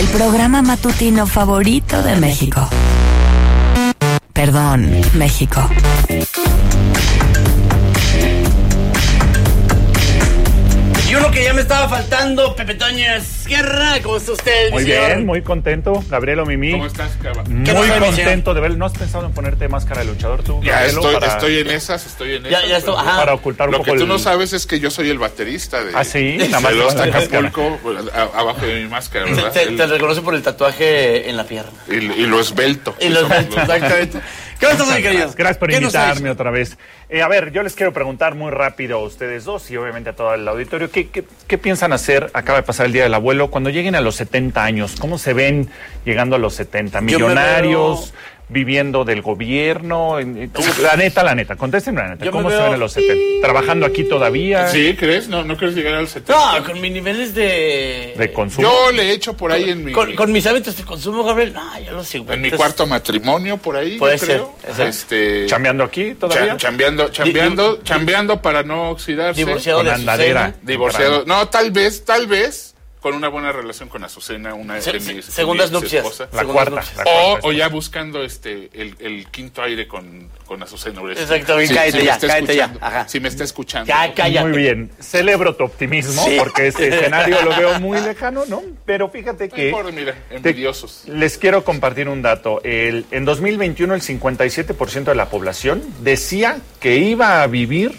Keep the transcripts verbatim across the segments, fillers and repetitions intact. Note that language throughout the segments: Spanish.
programa matutino favorito de México. Perdón, México. Y uno que ya me estaba faltando, Pepe Toño Sierra. ¿Cómo está usted, Muy señor? bien, muy contento. Gabriel Mimi. ¿Cómo estás, Cava? Muy contento de ver. ¿No has pensado en ponerte máscara de luchador tú? Ya Gabrielo, estoy, para, estoy en esas, estoy en Ya, esas. ya estoy, pero- ajá. para ocultar un Lo poco que tú el... no sabes es que yo soy el baterista de, Ah, sí, de nada más Los con la máscara. Acapulco, a- abajo de mi máscara, Te, ¿verdad? te, El- te reconoce por el tatuaje en la pierna. y, y lo esbelto. Y los Somos exactamente. ¿Qué más estás, queridos? Gracias por ¿Qué nos invitarme traes? otra vez. Eh, a ver, yo les quiero preguntar muy rápido a ustedes dos y obviamente a todo el auditorio, ¿qué, qué, qué piensan hacer? Acaba de pasar el Día del Abuelo. Cuando lleguen a los setenta años, ¿cómo se ven llegando a los setenta? Yo me ¿Millonarios? veo- ¿Viviendo del gobierno? En- La neta, la neta, contéstenme la neta. Yo me ¿Cómo se veo- ven a los setenta? ¿Trabajando aquí todavía? ¿Sí? ¿Crees? ¿No, no quieres llegar al setenta? No, con mis niveles de... ¿De consumo? Yo le echo por ahí en mi... Con, con mis hábitos de consumo, Gabriel, no, ya los cincuenta. En mi cuarto matrimonio, por ahí, Puede yo creo. ser, exacto. Este, ¿Chambeando aquí todavía? cha- chambeando, chambeando, chambeando para no oxidarse. Divorciado Con de andadera. Azucena. Divorciado. No, tal vez, tal vez, con una buena relación con Azucena, una Se- de se- mis segundas mi nupcias. exesposa. La Segundas cuarta. nupcias. La O, cuarta. o ya buscando este el, el quinto aire con, con Azucena Oresti. Exacto, bien, Sí, cállate me ya, está cállate ya, escuchando, ajá. Si me está escuchando. Ya, cállate. Muy bien, celebro tu optimismo Sí. porque ese escenario lo veo muy lejano, ¿no? Pero fíjate No que importa, mira, te- envidiosos. les quiero compartir un dato. El, en dos mil veintiuno el cincuenta y siete por ciento de la población decía que iba a vivir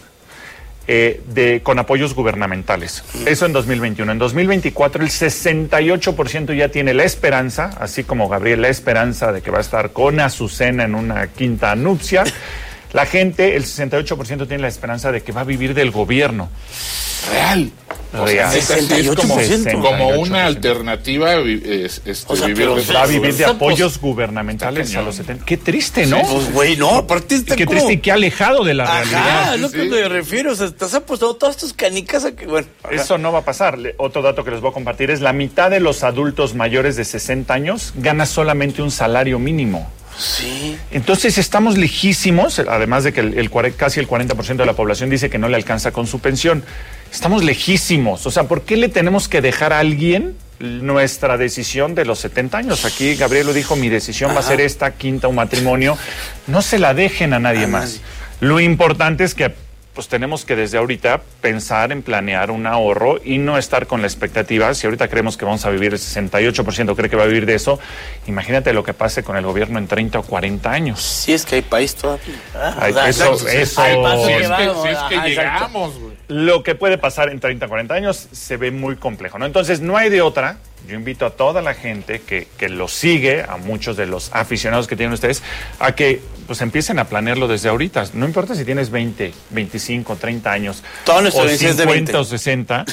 eh, de, con apoyos gubernamentales. Eso en dos mil veintiuno. En dos mil veinticuatro el sesenta y ocho por ciento ya tiene la esperanza, así como Gabriel, la esperanza de que va a estar con Azucena en una quinta nupcia. La gente, el sesenta y ocho por ciento tiene la esperanza de que va a vivir del gobierno. Real. O sea, Real. neta, sí es sesenta y ocho como, por ciento. como una sesenta y ocho por ciento. alternativa vi- es, este, O sea, vivir pero de- sí, Va a vivir de Está apoyos pos- gubernamentales está a los cañón. setenta. Qué triste, ¿no? Pues, güey, no, aparte está Qué como... triste y qué alejado de la Ajá, realidad. es lo sí, que sí. me refiero. O sea, te has apostado todas tus canicas a que, bueno... ajá. Eso no va a pasar. Le- Otro dato que les voy a compartir es la mitad de los adultos mayores de sesenta años gana solamente un salario mínimo. Sí. Entonces estamos lejísimos, además de que el, el cuare- casi el cuarenta por ciento de la población dice que no le alcanza con su pensión. Estamos lejísimos. O sea, ¿por qué le tenemos que dejar a alguien nuestra decisión de los setenta años? Aquí Gabriel lo dijo, mi decisión va a ser esta, quinta, un matrimonio. No se la dejen a nadie A más. nadie. Lo importante es que pues tenemos que desde ahorita pensar en planear un ahorro y no estar con la expectativa. Si ahorita creemos que vamos a vivir, el sesenta y ocho por ciento cree que va a vivir de eso, imagínate lo que pase con el gobierno en treinta o cuarenta años. Sí, es que hay país todavía. Ah, Ay, o sea, eso- exacto. eso- Al paso Si que es que, vamos, si es que ajá, exacto. llegamos, güey. Lo que puede pasar en treinta, cuarenta años se ve muy complejo, ¿no? Entonces, no hay de otra. Yo invito a toda la gente que, que lo sigue, a muchos de los aficionados que tienen ustedes, a que pues empiecen a planearlo desde ahorita. No importa si tienes veinte, veinticinco, treinta años, Toda nuestra o audiencia es de cincuenta veinte. o sesenta,